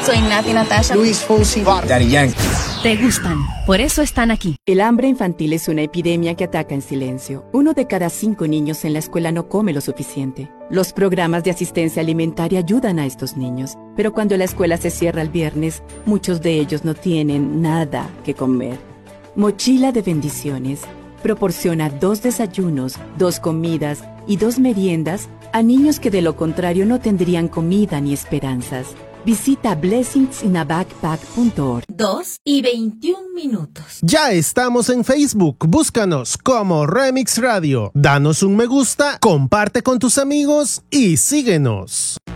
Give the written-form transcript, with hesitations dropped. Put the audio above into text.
Soy Nati Natasha. Luis Fonsi, Daddy Yankee. Te gustan, por eso están aquí. El hambre infantil es una epidemia que ataca en silencio. 1 de cada 5 niños en la escuela no come lo suficiente. Los programas de asistencia alimentaria ayudan a estos niños, pero cuando la escuela se cierra el viernes, muchos de ellos no tienen nada que comer. Mochila de Bendiciones proporciona 2 desayunos, 2 comidas y 2 meriendas a niños que de lo contrario no tendrían comida ni esperanzas. Visita blessingsinabagpack.org. 2:21. Ya estamos en Facebook. Búscanos como Remix Radio. Danos un me gusta, comparte con tus amigos y síguenos.